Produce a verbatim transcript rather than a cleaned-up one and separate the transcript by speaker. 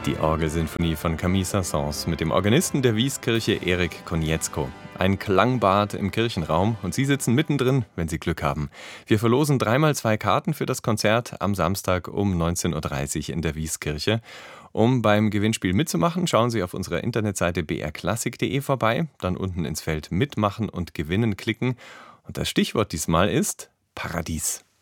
Speaker 1: Die Orgelsinfonie von Camille Saint-Saëns mit dem Organisten der Wieskirche Erik Konietzko. Ein Klangbad im Kirchenraum und Sie sitzen mittendrin, wenn Sie Glück haben. Wir verlosen dreimal zwei Karten für das Konzert am Samstag um neunzehn Uhr dreißig in der Wieskirche. Um beim Gewinnspiel mitzumachen, schauen Sie auf unserer Internetseite b r klassik punkt d e vorbei, dann unten ins Feld Mitmachen und Gewinnen klicken. Und das Stichwort diesmal ist Paradies.